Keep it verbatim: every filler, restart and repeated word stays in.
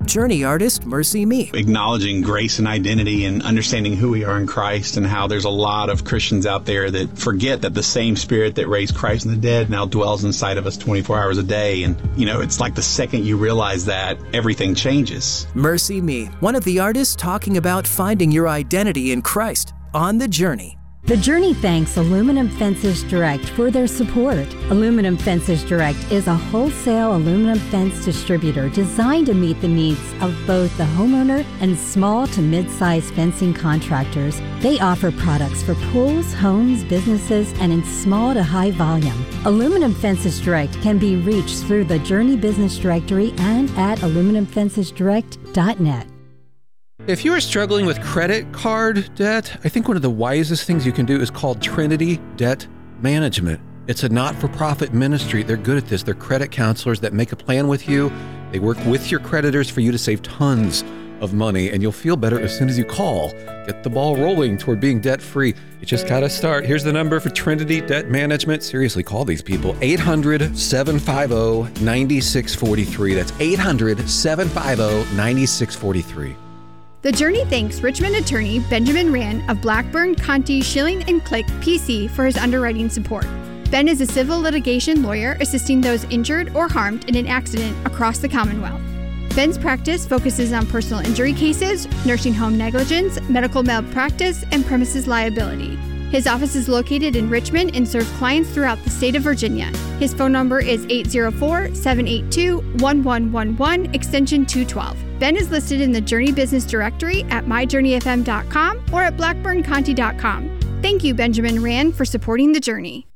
Journey artist Mercy Me. Acknowledging grace and identity and understanding who we are in Christ, and how there's a lot of Christians out there that forget that the same Spirit that raised Christ from the dead now dwells inside of us twenty-four hours a day. And, you know, it's like the second you realize that, everything changes. Mercy Me, one of the artists talking about finding your identity in Christ on the journey. The Journey thanks Aluminum Fences Direct for their support. Aluminum Fences Direct is a wholesale aluminum fence distributor designed to meet the needs of both the homeowner and small to mid-sized fencing contractors. They offer products for pools, homes, businesses, and in small to high volume. Aluminum Fences Direct can be reached through the Journey Business Directory and at aluminum fences direct dot net. If you are struggling with credit card debt, I think one of the wisest things you can do is called Trinity Debt Management. It's a not-for-profit ministry. They're good at this. They're credit counselors that make a plan with you. They work with your creditors for you to save tons of money, and you'll feel better as soon as you call. Get the ball rolling toward being debt-free. You just gotta start. Here's the number for Trinity Debt Management. Seriously, call these people. eight hundred, seven five zero, nine six four three. That's eight hundred, seven five zero, nine six four three. The Journey thanks Richmond attorney Benjamin Rand of Blackburn, Conti, Schilling and Click, P C for his underwriting support. Ben is a civil litigation lawyer assisting those injured or harmed in an accident across the Commonwealth. Ben's practice focuses on personal injury cases, nursing home negligence, medical malpractice, and premises liability. His office is located in Richmond and serves clients throughout the state of Virginia. His phone number is eight zero four, seven eight two, one one one one, extension two twelve. Ben is listed in the Journey Business Directory at my journey f m dot com or at blackburn conti dot com. Thank you, Benjamin Rand, for supporting the Journey.